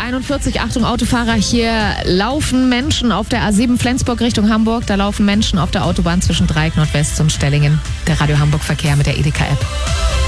41, Achtung Autofahrer, hier laufen Menschen auf der A7 Flensburg Richtung Hamburg. Da laufen Menschen auf der Autobahn zwischen Dreieck Nordwest und Stellingen. Der Radio Hamburg Verkehr mit der Edeka-App.